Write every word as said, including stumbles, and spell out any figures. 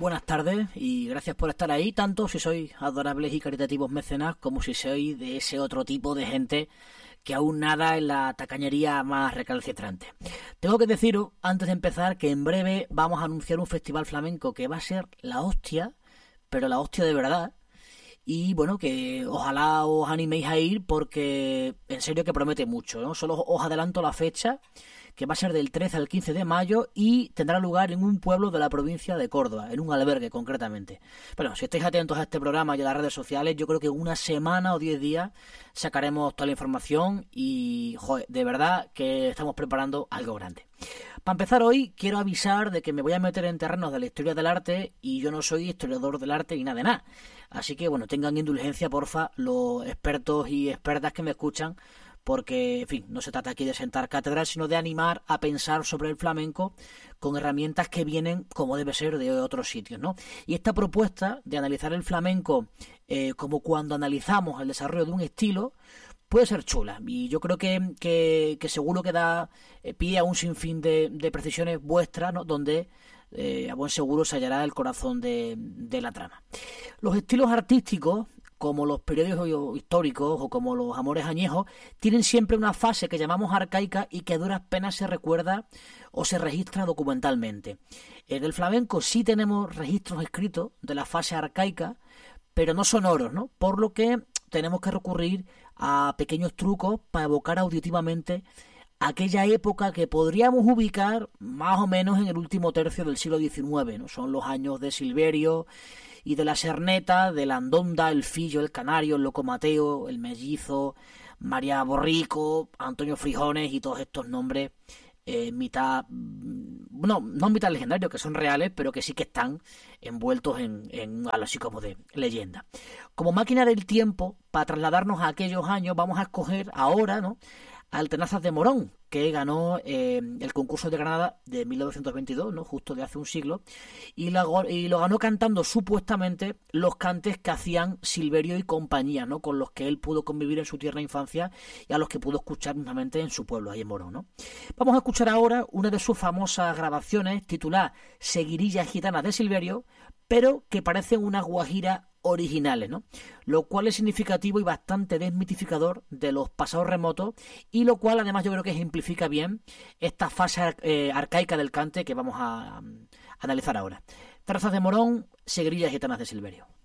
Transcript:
Buenas tardes y gracias por estar ahí, tanto si sois adorables y caritativos mecenas como si sois de ese otro tipo de gente que aún nada en la tacañería más recalcitrante. Tengo que deciros, antes de empezar, que en breve vamos a anunciar un festival flamenco que va a ser la hostia, pero la hostia de verdad. Y bueno, que ojalá os animéis a ir porque en serio que promete mucho, ¿no? Solo os adelanto la fecha, que va a ser del trece al quince de mayo y tendrá lugar en un pueblo de la provincia de Córdoba, en un albergue concretamente. Bueno, si estáis atentos a este programa y a las redes sociales, yo creo que una semana o diez días sacaremos toda la información y, joder, de verdad que estamos preparando algo grande. Para empezar hoy, quiero avisar de que me voy a meter en terrenos de la historia del arte y yo no soy historiador del arte ni nada de nada. Así que, bueno, tengan indulgencia, porfa, los expertos y expertas que me escuchan, porque, en fin, no se trata aquí de sentar cátedra, sino de animar a pensar sobre el flamenco con herramientas que vienen, como debe ser, de otros sitios, ¿no? Y esta propuesta de analizar el flamenco eh, como cuando analizamos el desarrollo de un estilo puede ser chula, y yo creo que, que, que seguro que da eh, pie a un sinfín de, de precisiones vuestras, ¿no? Donde eh, a buen seguro se hallará el corazón de, de la trama. Los estilos artísticos, como los periódicos históricos o como los amores añejos, tienen siempre una fase que llamamos arcaica y que a duras penas se recuerda o se registra documentalmente. En el flamenco sí tenemos registros escritos de la fase arcaica, pero no sonoros, ¿no? Por lo que tenemos que recurrir a pequeños trucos para evocar auditivamente aquella época que podríamos ubicar más o menos en el último tercio del siglo diecinueve, ¿no? Son los años de Silverio y de la Serneta, de la Andonda, el Fillo, el Canario, el Loco Mateo, el Mellizo, María Borrico, Antonio Frijones y todos estos nombres eh, mitad, no, no mitad legendarios, que son reales, pero que sí que están envueltos en, en algo así como de leyenda. Como máquina del tiempo, para trasladarnos a aquellos años, vamos a escoger ahora, ¿no?, al Tenazas de Morón, que ganó eh, el concurso de Granada de mil novecientos veintidós, ¿no?, justo de hace un siglo, y, la, y lo ganó cantando supuestamente los cantes que hacían Silverio y compañía, ¿no?, con los que él pudo convivir en su tierna infancia y a los que pudo escuchar mismamente en su pueblo, ahí en Morón, ¿no? Vamos a escuchar ahora una de sus famosas grabaciones titulada Seguirillas Gitanas de Silverio, pero que parecen unas guajiras originales, ¿no? Lo cual es significativo y bastante desmitificador de los pasados remotos, y lo cual además yo creo que ejemplifica bien esta fase eh, arcaica del cante que vamos a, a analizar ahora. Terrazas de Morón, Seguirillas Gitanas de Silverio.